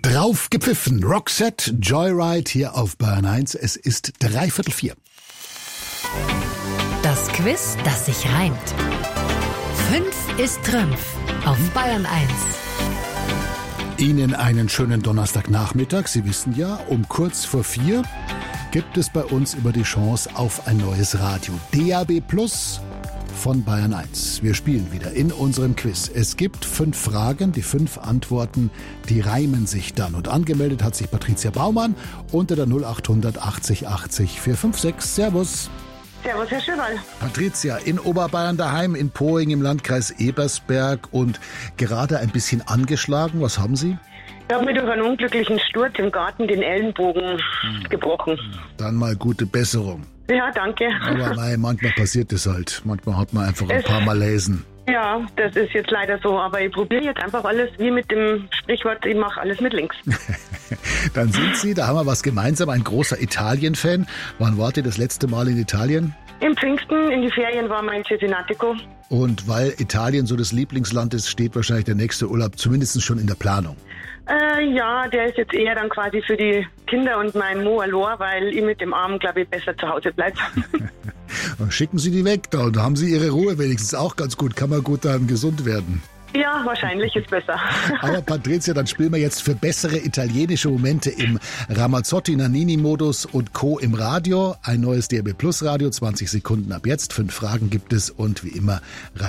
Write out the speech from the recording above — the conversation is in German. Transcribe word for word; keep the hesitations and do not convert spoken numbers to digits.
Drauf gepfiffen. Roxette, Joyride hier auf Bayern eins. Es ist dreiviertel vier. Das Quiz, das sich reimt. Fünf ist Trümpf auf Bayern eins. Ihnen einen schönen Donnerstagnachmittag. Sie wissen ja, um kurz vor vier gibt es bei uns über die Chance auf ein neues Radio. D A B Plus von Bayern eins. Wir spielen wieder in unserem Quiz. Es gibt fünf Fragen, die fünf Antworten, die reimen sich dann. Und angemeldet hat sich Patricia Baumann unter der null acht achtzig achtzig vier fünf sechs. Servus. Servus, Herr Schöberl. Patricia, in Oberbayern daheim, in Poing im Landkreis Ebersberg und gerade ein bisschen angeschlagen. Was haben Sie? Ich habe mir durch einen unglücklichen Sturz im Garten den Ellenbogen hm. gebrochen. Dann mal gute Besserung. Ja, danke. Aber nein, manchmal passiert das halt. Manchmal hat man einfach ein es, paar Malaisen. Ja, das ist jetzt leider so. Aber ich probiere jetzt einfach alles, wie mit dem Sprichwort, ich mache alles mit links. Dann sind Sie, da haben wir was gemeinsam, ein großer Italien-Fan. Wann wart ihr das letzte Mal in Italien? Im Pfingsten, in die Ferien waren wir in Cesenatico. Und weil Italien so das Lieblingsland ist, steht wahrscheinlich der nächste Urlaub zumindest schon in der Planung. Äh, ja, der ist jetzt eher dann quasi für die Kinder und mein Mo Alor, weil ich mit dem Arm, glaube ich, besser zu Hause bleibe. Schicken Sie die weg, da haben Sie Ihre Ruhe wenigstens auch ganz gut. Kann man gut dann gesund werden. Ja, wahrscheinlich ist besser. Aber Patricia, dann spielen wir jetzt für bessere italienische Momente im Ramazzotti-Nannini-Modus und Co. im Radio. Ein neues D A B Plus Radio, zwanzig Sekunden ab jetzt. Fünf Fragen gibt es und wie immer